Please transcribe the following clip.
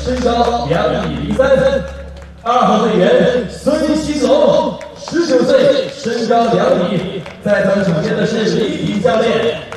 身高2米03。2号队员孙兴龙，19岁，身高2米。在咱们主编的是李体教练。